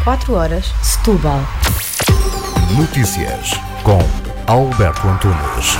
4 horas, Setúbal. Notícias com Alberto Antunes.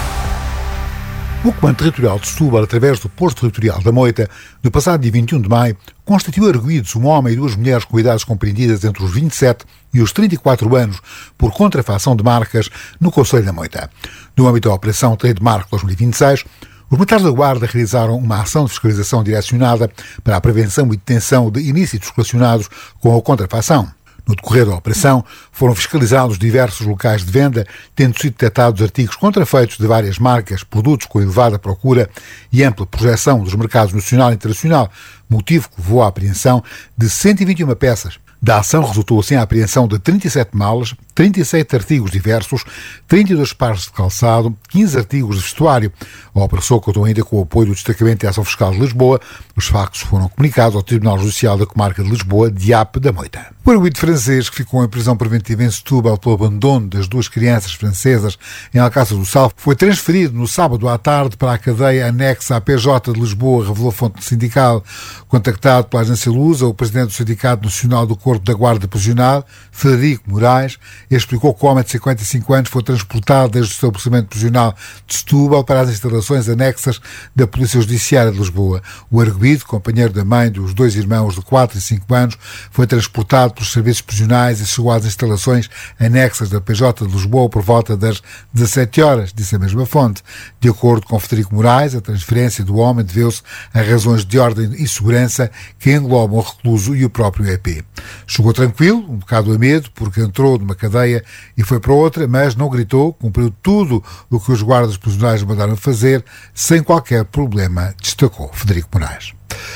O Comando Territorial de Setúbal, através do Posto Territorial da Moita, no passado dia 21 de maio, constituiu arguidos um homem e duas mulheres com idades compreendidas entre os 27 e os 34 anos por contrafação de marcas no Concelho da Moita. No âmbito da Operação Trademark 2026, os militares da Guarda realizaram uma ação de fiscalização direcionada para a prevenção e detenção de ilícitos relacionados com a contrafação. No decorrer da operação, foram fiscalizados diversos locais de venda, tendo sido detectados artigos contrafeitos de várias marcas, produtos com elevada procura e ampla projeção dos mercados nacional e internacional, motivo que levou à apreensão de 121 peças. Da ação resultou assim a apreensão de 37 malas, 37 artigos diversos, 32 pares de calçado, 15 artigos de vestuário. A operação contou ainda com o apoio do Destacamento de Ação Fiscal de Lisboa. Os factos foram comunicados ao Tribunal Judicial da Comarca de Lisboa, DIAP da Moita. O arguido francês, que ficou em prisão preventiva em Setúbal pelo abandono das duas crianças francesas em Alcácer do Sal, foi transferido no sábado à tarde para a cadeia anexa à PJ de Lisboa, revelou a fonte sindical. Contactado pela agência Lusa, o presidente do Sindicato Nacional do Corpo da Guarda Prisional, Frederico Moraes, explicou que o homem de 55 anos foi transportado desde o estabelecimento prisional de Setúbal para as instalações anexas da Polícia Judiciária de Lisboa. O arguido, companheiro da mãe dos dois irmãos de 4 e 5 anos, foi transportado pelos serviços prisionais e chegou às instalações anexas da PJ de Lisboa por volta das 17 horas, disse a mesma fonte. De acordo com Frederico Moraes, a transferência do homem deveu-se a razões de ordem e segurança que englobam o recluso e o próprio EP. Chegou tranquilo, um bocado a medo, porque entrou numa cadeia e foi para outra, mas não gritou, cumpriu tudo o que os guardas prisionais mandaram fazer, sem qualquer problema, destacou Frederico Moraes.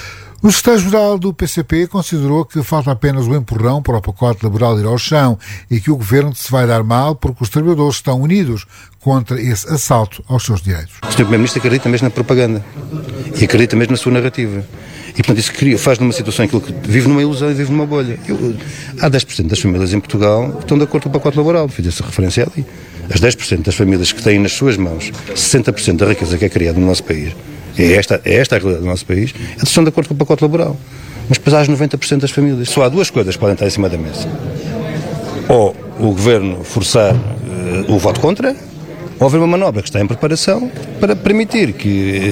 O secretário-geral do PCP considerou que falta apenas o empurrão para o pacote laboral ir ao chão e que o governo se vai dar mal porque os trabalhadores estão unidos contra esse assalto aos seus direitos. O Sr. Primeiro-Ministro acredita mesmo na propaganda e acredita mesmo na sua narrativa. E, portanto, isso faz numa situação aquilo que vive numa ilusão e vive numa bolha. Há 10% das famílias em Portugal que estão de acordo com o pacote laboral, fiz essa referência ali. As 10% das famílias que têm nas suas mãos 60% da riqueza que é criada no nosso país, é esta a realidade do nosso país, eles estão de acordo com o pacote laboral. Mas depois há as 90% das famílias. Só há duas coisas que podem estar em cima da mesa. Ou o governo forçar o voto contra, ou haver uma manobra que está em preparação para permitir que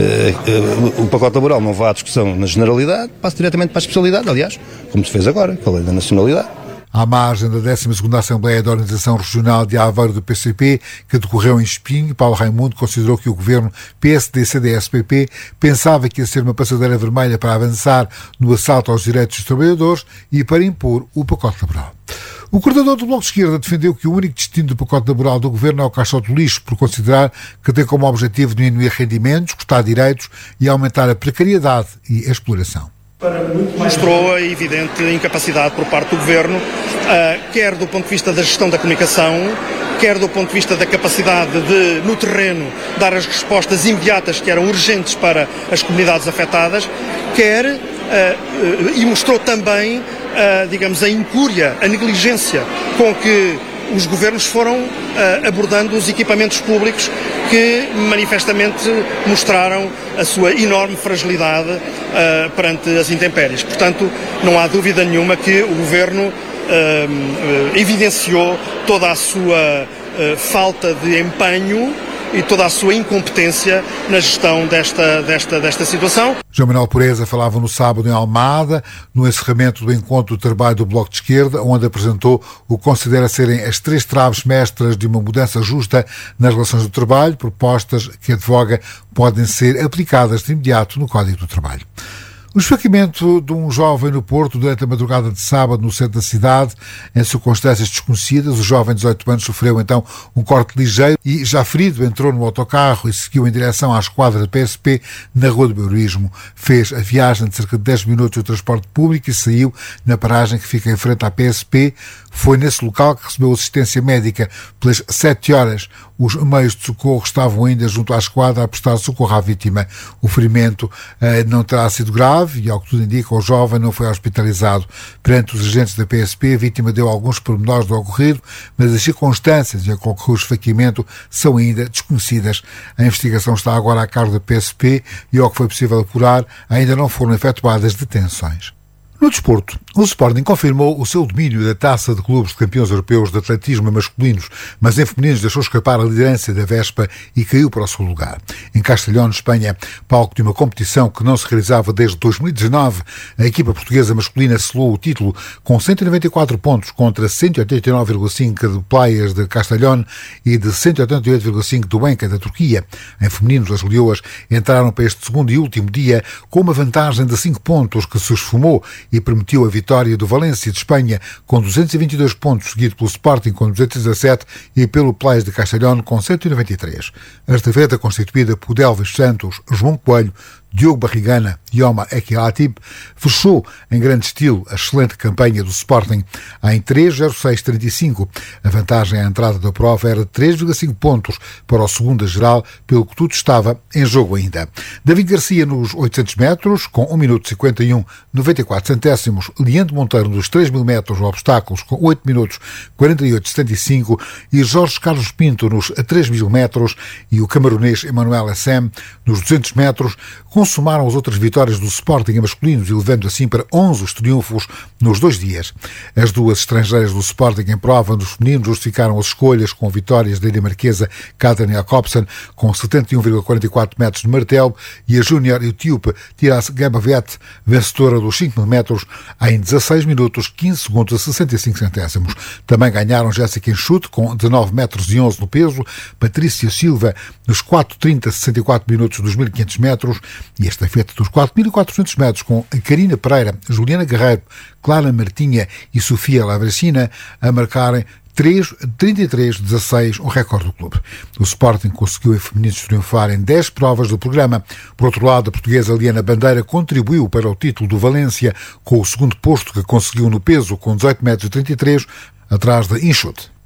o pacote laboral não vá à discussão na generalidade, passe diretamente para a especialidade, aliás, como se fez agora, com a lei da nacionalidade. À margem da 12ª Assembleia da Organização Regional de Aveiro do PCP, que decorreu em Espinho, Paulo Raimundo considerou que o governo PSD-CDS-PP pensava que ia ser uma passadeira vermelha para avançar no assalto aos direitos dos trabalhadores e para impor o pacote laboral. O coordenador do Bloco de Esquerda defendeu que o único destino do pacote laboral do governo é o caixote do lixo, por considerar que tem como objetivo diminuir rendimentos, cortar direitos e aumentar a precariedade e a exploração. Mostrou a evidente incapacidade por parte do Governo, quer do ponto de vista da gestão da comunicação, quer do ponto de vista da capacidade de, no terreno, dar as respostas imediatas que eram urgentes para as comunidades afetadas, quer, e mostrou também, digamos, a incúria, a negligência com que os governos foram abordando os equipamentos públicos que manifestamente mostraram a sua enorme fragilidade perante as intempéries. Portanto, não há dúvida nenhuma que o governo evidenciou toda a sua falta de empenho e toda a sua incompetência na gestão desta situação. João Manuel Pureza falava no sábado em Almada, no encerramento do encontro do trabalho do Bloco de Esquerda, onde apresentou o que considera serem as 3 traves mestras de uma mudança justa nas relações do trabalho, propostas que advoga podem ser aplicadas de imediato no Código do Trabalho. O esfaqueamento de um jovem no Porto durante a madrugada de sábado no centro da cidade, em circunstâncias desconhecidas. O jovem de 18 anos sofreu então um corte ligeiro e, já ferido, entrou no autocarro e seguiu em direção à esquadra da PSP na Rua do Beurismo. Fez a viagem de cerca de 10 minutos do transporte público e saiu na paragem que fica em frente à PSP. Foi nesse local que recebeu assistência médica. Pelas 7 horas, os meios de socorro estavam ainda junto à esquadra a prestar socorro à vítima. O ferimento não terá sido grave e, ao que tudo indica, o jovem não foi hospitalizado. Perante os agentes da PSP, a vítima deu alguns pormenores do ocorrido, mas as circunstâncias em que ocorreu o esfaqueamento são ainda desconhecidas. A investigação está agora a cargo da PSP e, ao que foi possível apurar, ainda não foram efetuadas detenções. No desporto, O Sporting confirmou o seu domínio da Taça de Clubes de Campeões Europeus de Atletismo masculinos, mas em femininos deixou escapar a liderança da Vespa e caiu para o segundo lugar. Em Castellón, Espanha, palco de uma competição que não se realizava desde 2019, a equipa portuguesa masculina selou o título com 194 pontos contra 189,5 de Playas de Castellón e de 188,5 do Enca da Turquia. Em femininos, as leoas entraram para este segundo e último dia com uma vantagem de 5 pontos que se esfumou e permitiu a vitória do Valência de Espanha com 222 pontos, seguido pelo Sporting com 217 e pelo Playas de Castellón com 193. A estafeta, constituída por Delvis Santos, João Coelho, Diogo Barrigana e Omar Ekiatib, fechou em grande estilo a excelente campanha do Sporting em 3:06:35. A vantagem à entrada da prova era de 3,5 pontos para o segundo geral, pelo que tudo estava em jogo ainda. David Garcia nos 800 metros, com 1 minuto 51,94 centésimos. Leandro Monteiro nos 3.000 metros obstáculos, com 8 minutos 48,75. E Jorge Carlos Pinto nos 3.000 metros e o camaronês Emmanuel Assem nos 200 metros, consumaram as outras vitórias do Sporting em masculinos, elevando assim para 11 os triunfos nos 2 dias. As duas estrangeiras do Sporting em prova nos femininos justificaram as escolhas com vitórias da dinamarquesa Katrin Jacobsen com 71,44 metros de martelo e a júnior etíope Tiras Gabavet, vencedora dos 5.000 metros, em 16 minutos 15 segundos e 65 centésimos. Também ganharam Jéssica Enxute com 19 metros e 11 no peso, Patrícia Silva nos 4:30,64 minutos dos 1.500 metros e a estafeta dos 4.400 metros com a Karina Pereira, Juliana Guerreiro, Clara Martinha e Sofia Lavracina a marcarem 3:33:16, um recorde do clube. O Sporting conseguiu em femininos triunfar em 10 provas do programa. Por outro lado, a portuguesa Liana Bandeira contribuiu para o título do Valência com o segundo posto que conseguiu no peso com 18,33 metros, atrás de Enxute.